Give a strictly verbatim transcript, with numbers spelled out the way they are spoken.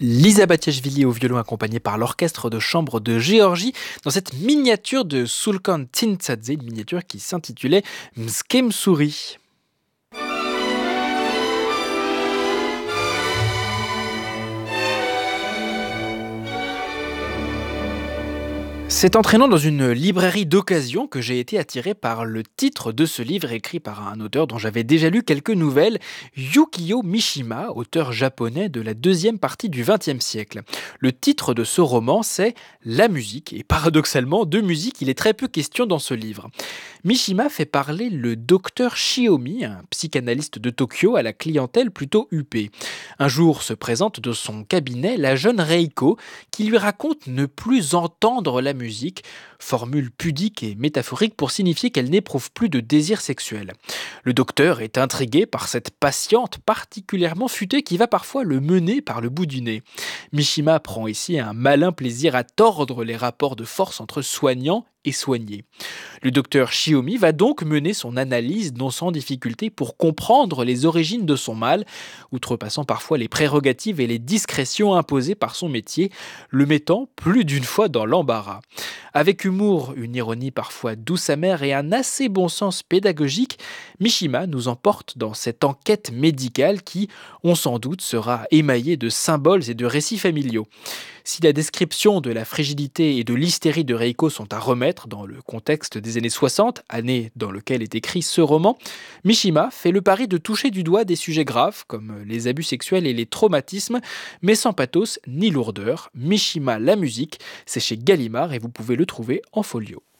Lisa Batiashvili au violon accompagnée par l'orchestre de chambre de Géorgie dans cette miniature de Sulkan Tintsadze, une miniature qui s'intitulait Mskemsouri. C'est entraînant dans une librairie d'occasion que j'ai été attiré par le titre de ce livre écrit par un auteur dont j'avais déjà lu quelques nouvelles, Yukio Mishima, auteur japonais de la deuxième partie du vingtième siècle. Le titre de ce roman, c'est La musique, et paradoxalement, de musique, il est très peu question dans ce livre. Mishima fait parler le docteur Shiomi, un psychanalyste de Tokyo, à la clientèle plutôt huppée. Un jour se présente de son cabinet la jeune Reiko, qui lui raconte ne plus entendre la musique, formule pudique et métaphorique pour signifier qu'elle n'éprouve plus de désir sexuel. Le docteur est intrigué par cette patiente particulièrement futée qui va parfois le mener par le bout du nez. Mishima prend ici un malin plaisir à tordre les rapports de force entre soignants et soigné. Le docteur Shiomi va donc mener son analyse non sans difficulté pour comprendre les origines de son mal, outrepassant parfois les prérogatives et les discrétions imposées par son métier, le mettant plus d'une fois dans l'embarras. Avec humour, une ironie parfois douce amère et un assez bon sens pédagogique, Mishima nous emporte dans cette enquête médicale qui, on s'en doute, sera émaillée de symboles et de récits familiaux. Si la description de la frigidité et de l'hystérie de Reiko sont à remettre dans le contexte des années soixante, année dans laquelle est écrit ce roman, Mishima fait le pari de toucher du doigt des sujets graves comme les abus sexuels et les traumatismes, mais sans pathos ni lourdeur. Mishima, la musique, c'est chez Gallimard et vous pouvez le trouver en folio.